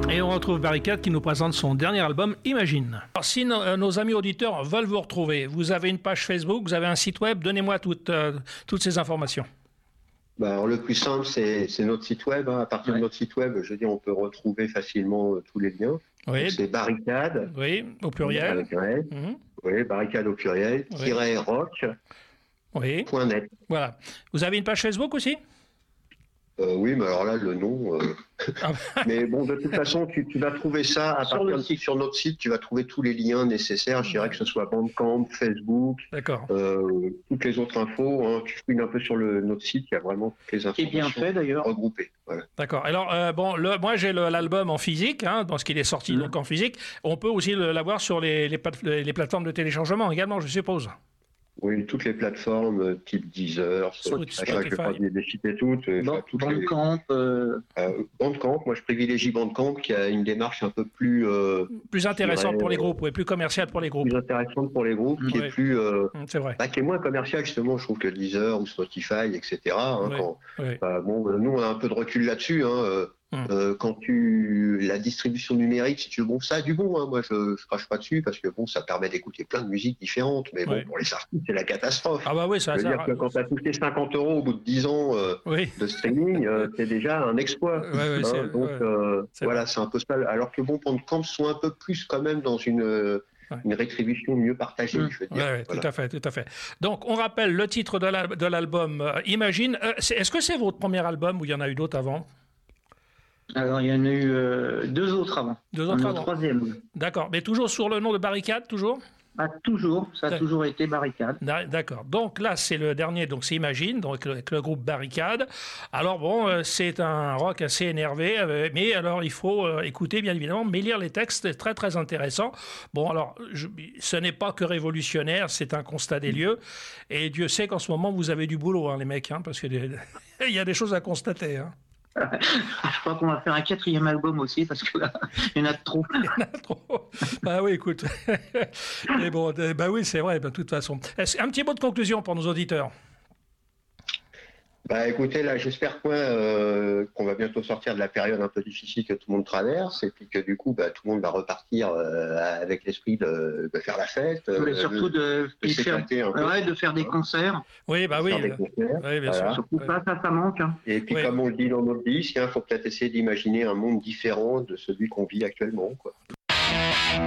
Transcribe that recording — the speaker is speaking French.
Et on retrouve Barricade qui nous présente son dernier album, Imagine. Alors, si nos amis auditeurs veulent vous retrouver, vous avez une page Facebook, vous avez un site web, donnez-moi toutes ces informations. Alors, le plus simple, c'est notre site web. À partir de notre site web, je veux dire, on peut retrouver facilement tous les liens. Oui. C'est Barricade. Oui, au pluriel. Avec un S. Oui, Barricade au pluriel. -rock. Oui. .net. Voilà. Vous avez une page Facebook aussi? Oui, mais alors là, le nom... Mais bon, de toute façon, tu vas trouver ça à partir sur notre site, tu vas trouver tous les liens nécessaires. Je dirais que ce soit Bandcamp, Facebook, toutes les autres infos. Hein. Tu fouilles un peu sur notre site, il y a vraiment toutes les informations. Qui est bien fait d'ailleurs. Regroupées. Voilà. D'accord. Alors, moi j'ai l'album en physique, parce qu'il est sorti donc en physique. On peut aussi l'avoir sur les plateformes de téléchargement également, je suppose. Oui, toutes les plateformes type Deezer, Spotify. Je ne vais pas les citer toutes. Bandcamp. Bandcamp, moi je privilégie Bandcamp qui a une démarche un peu plus intéressante pour les groupes, plus commerciale pour les groupes. Plus intéressante pour les groupes, qui est plus c'est vrai. Qui est moins commercial justement, je trouve que Deezer ou Spotify, etc. Nous on a un peu de recul là-dessus. Quand la distribution numérique, si tu veux, ça a du bon. Moi, je crache pas dessus parce que ça permet d'écouter plein de musiques différentes. Mais pour les artistes, c'est la catastrophe. Ah bah oui, ça. Je veux dire que quand tu as touché 50 € au bout de 10 ans de streaming, c'est déjà un exploit. Voilà, c'est un peu ça. Alors que Bandcamp sont un peu plus quand même dans une rétribution mieux partagée, je veux dire. Tout à fait. Donc, on rappelle le titre de l'album Imagine. Est-ce que c'est votre premier album ou il y en a eu d'autres avant? Alors, il y en a eu 2 autres avant. 2 autres avant. Le troisième. D'accord. Mais toujours sur le nom de Barricade, toujours? Toujours. Ça a toujours été Barricade. D'accord. Donc là, c'est le dernier. Donc c'est Imagine, donc avec le groupe Barricade. Alors c'est un rock assez énervé, mais alors il faut écouter bien évidemment, mais lire les textes, c'est très très intéressant. Bon, alors ce n'est pas que révolutionnaire, c'est un constat des lieux. Et Dieu sait qu'en ce moment vous avez du boulot, les mecs, parce qu'il y a des choses à constater. Je crois qu'on va faire un 4e album aussi parce que là, il y en a trop. Bah oui, écoute. Mais bon, oui, c'est vrai, de toute façon. Un petit mot de conclusion pour nos auditeurs. Écoutez, là, j'espère qu'on va bientôt sortir de la période un peu difficile que tout le monde traverse et puis que du coup, tout le monde va repartir avec l'esprit de faire la fête. Mais surtout de faire des concerts. Oui, oui. Oui, bien sûr. Surtout ça manque. Et puis, comme on le dit dans notre disque, il faut peut-être essayer d'imaginer un monde différent de celui qu'on vit actuellement.